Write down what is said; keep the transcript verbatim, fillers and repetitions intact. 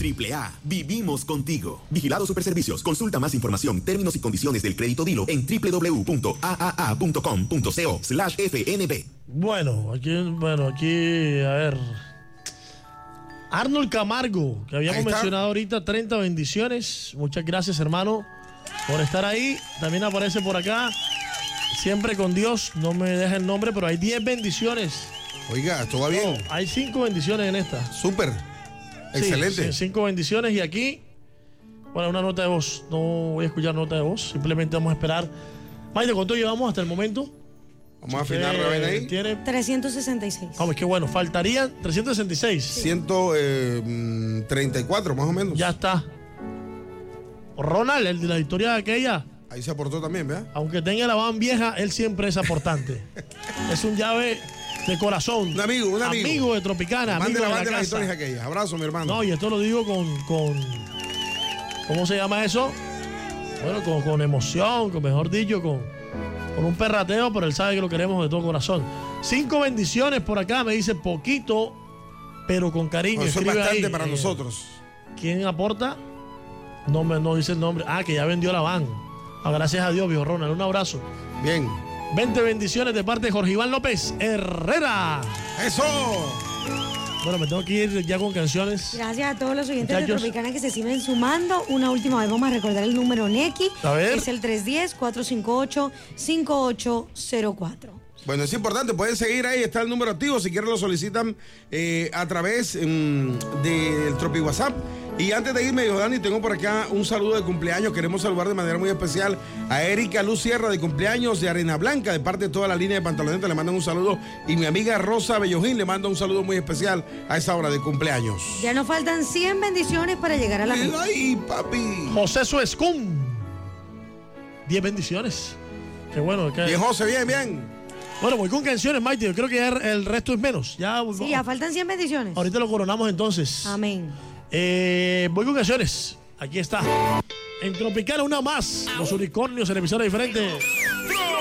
Triple A, vivimos contigo. Vigilado Superservicios. Consulta más información, términos y condiciones del crédito Dilo en doble u doble u doble u punto a a a punto com punto co slash f n b. Bueno, aquí, bueno, aquí, a ver. Arnold Camargo, que habíamos mencionado ahorita, treinta bendiciones. Muchas gracias, hermano, por estar ahí. También aparece por acá, siempre con Dios, no me deja el nombre, pero hay diez bendiciones. Oiga, ¿todo va bien? No, hay cinco bendiciones en esta. Súper. Excelente. Sí, sí, cinco bendiciones y aquí, bueno, una nota de voz. No voy a escuchar nota de voz, simplemente vamos a esperar. Maite, ¿cuánto llevamos hasta el momento? Vamos a afinar la vaina ahí. Tiene trescientos sesenta y seis. Vamos, qué bueno, faltarían trescientos sesenta y seis. ciento treinta y cuatro más o menos. Ya está. Ronald, el de la historia de aquella. Ahí se aportó también, ¿verdad? Aunque tenga la van vieja, él siempre es aportante. Es un llave de corazón. Un amigo, un amigo. Amigo de Tropicana. Mande amigo la de van de la las casa. historias aquellas. Abrazo, mi hermano. No, y esto lo digo con, con ¿cómo se llama eso? Bueno, con, con emoción, con mejor dicho, con, con un perrateo, pero él sabe que lo queremos de todo corazón. Cinco bendiciones por acá, me dice poquito, pero con cariño. No, eso es Escribe bastante ahí, para eh, nosotros. ¿Quién aporta? No me no dice el nombre. Ah, que ya vendió la van. Ah, gracias a Dios, viejo Ronald. Un abrazo. Bien. veinte bendiciones de parte de Jorge Iván López Herrera. ¡Eso! Bueno, me tengo que ir ya con canciones. Gracias a todos los oyentes Muchachos. de Tropicana que se siguen sumando. Una última vez vamos a recordar el número Neki. A ver. Es el tres uno cero, cuatro cinco ocho, cinco ocho cero cuatro. Bueno, es importante, pueden seguir ahí, está el número activo, si quieren lo solicitan eh, a través um, del Tropi WhatsApp. Y antes de irme, yo, Dani, tengo por acá un saludo de cumpleaños. Queremos saludar de manera muy especial a Erika Luz Sierra, de cumpleaños de Arena Blanca, de parte de toda la línea de Pantalonetas, le mandan un saludo. Y mi amiga Rosa Bellojín le manda un saludo muy especial a esa hora de cumpleaños. Ya nos faltan cien bendiciones para llegar a la meta. ¡Ay, papi! José Suescum. diez bendiciones. Qué bueno. Qué... Bien, José, bien, bien. Bueno, voy con canciones, Maite. Yo creo que ya el resto es menos. Ya, Sí, ya faltan cien bendiciones. ahorita lo coronamos entonces. Amén. Eh, voy con canciones. Aquí está. En Tropicana, una más. Los unicornios en emisora diferente.